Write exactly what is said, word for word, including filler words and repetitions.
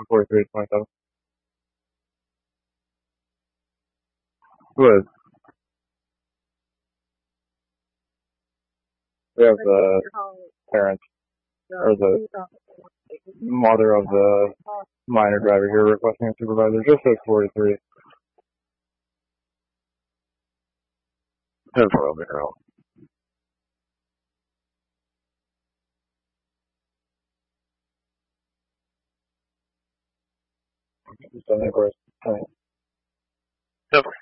one forty-three to twenty-seven. Who is? We have the parents, or the mother of the minor driver here requesting a supervisor. Just says forty-three. ten four, I'll be her out. Just done, of course. ten four.